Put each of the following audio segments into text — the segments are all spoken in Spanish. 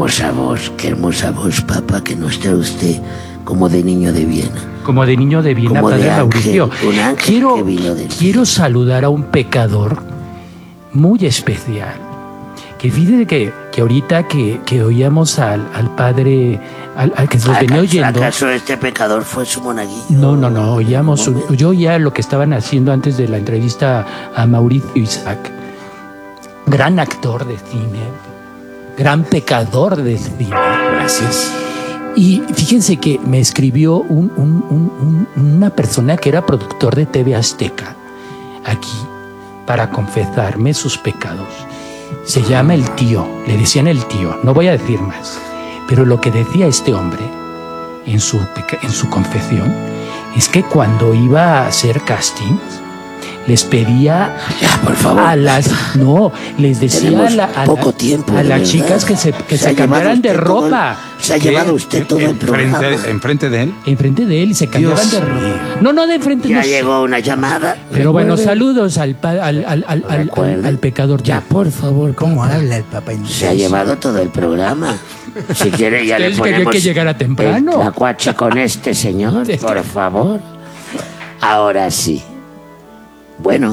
qué hermosa voz, papá, que nos trae usted como de niño de Viena. Como de niño de Viena, Como de padre ángel, Mauricio. un ángel que vino del Quiero saludar a un pecador muy especial. Que fíjate que ahorita que oíamos al padre, al que nos venía oyendo. ¿Acaso este pecador fue su monaguillo? No, oíamos. Yo oía lo que estaban haciendo antes de la entrevista a Mauricio Isaac. Gran actor de cine, gran pecador de cine. Gracias. Y fíjense que me escribió una persona que era productor de TV Azteca aquí para confesarme sus pecados. Se llama el tío, le decían el tío, no voy a decir más. Pero lo que decía este hombre en su confesión es que cuando iba a hacer castings les pedía por favor. Les decía poco tiempo, a las chicas que se cambiaran de ropa. Se ha llevado usted todo el programa. ¿Enfrente de él? Enfrente de él y se cambiaban de ropa. No, de enfrente. Ya llegó una llamada. Pero bueno, saludos al pecador. Ya, por favor, ¿cómo habla el papá? Se ha llevado todo el programa. Si quiere ya le Él ponemos quería que llegara temprano. la cuacha con este señor, por favor. Ahora sí. Bueno.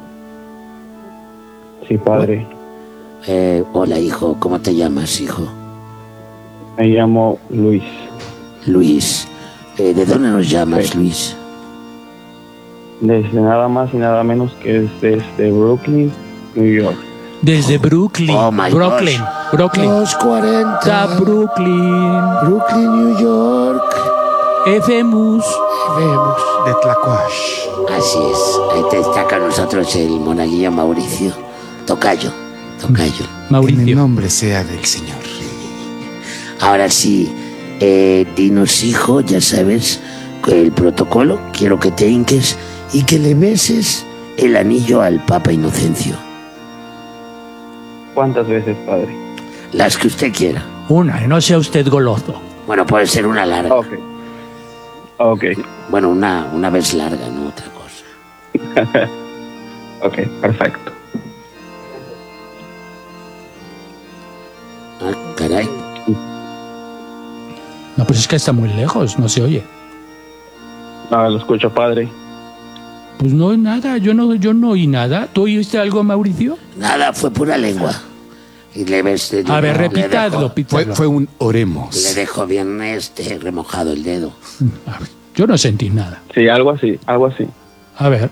Sí, padre. Hola, hijo. ¿Cómo te llamas, hijo? Me llamo Luis. Luis. ¿De dónde nos llamas, Sí. Luis? Desde nada más y nada menos que desde Brooklyn, New York. Desde Brooklyn. Oh, my Brooklyn. gosh. Brooklyn. 240. Brooklyn. Brooklyn, New York. Vemos. De Tlacuash. Así es. Ahí te está con nosotros el monaguillo Mauricio. Tocayo. Que el Mauricio. nombre sea del Señor. Ahora sí, dinos, hijo, ya sabes el protocolo. Quiero que te hinques y que le beses el anillo al Papa Inocencio. ¿Cuántas veces, padre? Las que usted quiera. Una, no sea usted goloso. Bueno, puede ser una larga. Ok. Bueno, una vez larga, no otra cosa. Ok, perfecto. Ah, caray. No, pues es que está muy lejos, no se oye. No, lo escucho, padre. Pues no hay nada, yo no oí nada. ¿Tú oíste algo, Mauricio? Nada, fue pura lengua. Y le ves... A ver, repitadlo. Fue un oremos. Le dejo bien remojado el dedo. A ver, yo no sentí nada. Sí, algo así. A ver.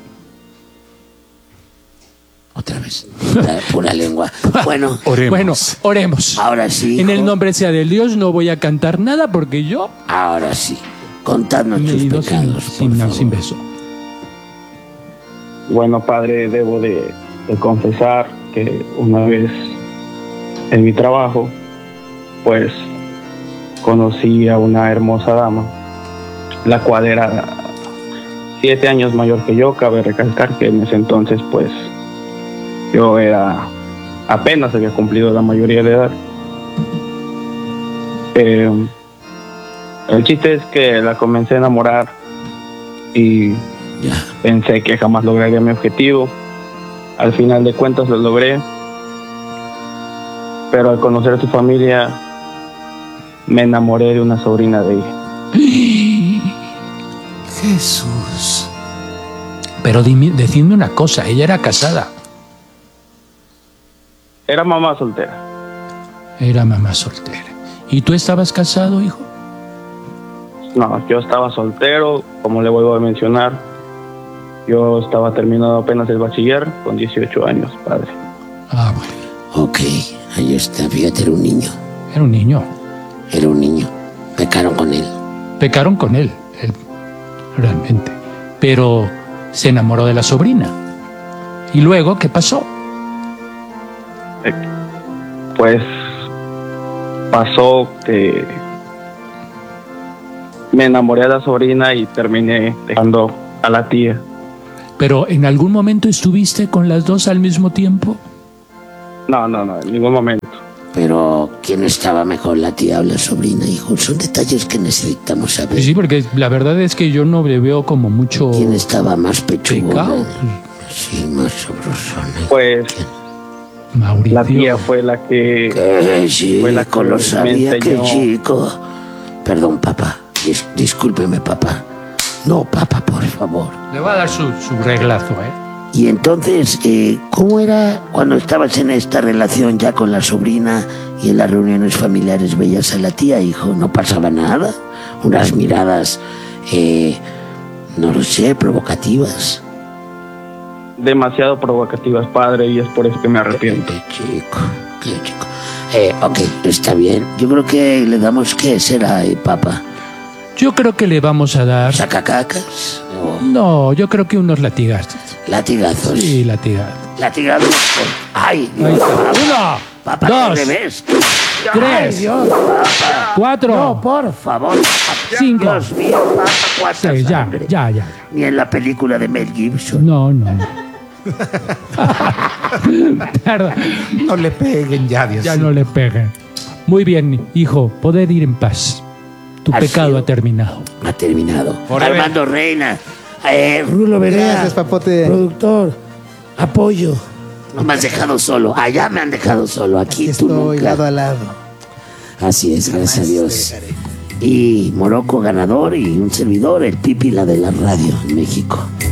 Otra vez. Pura lengua. Bueno, Oremos. ahora sí, En el hijo. nombre sea del Dios no voy a cantar nada porque yo Ahora sí. Contadnos me he tus ido pecados, sin por favor. beso. Bueno, padre, debo de confesar que una vez en mi trabajo, pues conocí a una hermosa dama, la cual era 7 años mayor que yo. Cabe recalcar que en ese entonces, pues, yo apenas había cumplido la mayoría de edad. El chiste es que la comencé a enamorar y Ya. pensé que jamás lograría mi objetivo. Al final de cuentas lo logré, pero al conocer a su familia me enamoré de una sobrina de ella. Jesús. Pero decidme una cosa, ella era casada. Era mamá soltera. Era mamá soltera. ¿Y tú estabas casado, hijo? No, yo estaba soltero, como le vuelvo a mencionar. Yo estaba terminando apenas el bachiller con 18 años, padre. Ah, bueno. Ok, ahí está. Fíjate, era un niño. Era un niño. Era un niño. Pecaron con él. Pecaron con él, realmente. Pero se enamoró de la sobrina. ¿Y luego qué pasó? Pues pasó que me enamoré de la sobrina y terminé dejando a la tía. ¿Pero en algún momento estuviste con las dos al mismo tiempo? No, en ningún momento. Pero, ¿quién estaba mejor, la tía o la sobrina, hijo? Son detalles que necesitamos saber. Sí, porque la verdad es que yo no le veo como mucho ¿Quién estaba más pechugona? pecado. Sí, más sabrosona. Pues Mauricio. La tía fue la que... Qué Fue la chico, que lo me sabía, qué enseñó. chico. Perdón, papá. Discúlpeme, papá. No, papá, por favor. Le va a dar su reglazo, ¿eh? Y entonces, ¿cómo era cuando estabas en esta relación ya con la sobrina y en las reuniones familiares veías a la tía, hijo? ¿No pasaba nada? Unas miradas, no lo sé, provocativas. Demasiado provocativas, padre, y es por eso que me arrepiento. Qué chico, qué chico. Ok, está bien. Yo creo que le damos, ¿qué será, papá? Yo creo que le vamos a dar... ¿Sacacacas? ¿O No, yo creo que unos latigazos. latigazos? Sí, latigazos. Latigazos. ¡Ay! Ahí está. Papá, papá, Dos, al revés. tres, Dios. 4, No, por Por favor. 5, Dios mío, papá, cuánta 6, ya, sangre. ya. Ni en la película de Mel Gibson. No. Perdón, No le peguen ya, Dios. ya no le peguen. Muy bien, hijo, poder ir en paz. Tu Ha pecado sido. ha terminado. Ha terminado. Forever. Armando Reina. Rulo Berea. Gracias, papote. Productor. Apoyo. No me has dejado solo. Allá me han dejado solo. Aquí tú Estoy nunca. lado a lado. Así es, gracias a Jamás Dios. te dejaré. Y Morocco ganador y un servidor, el Pipi, la de la radio en México.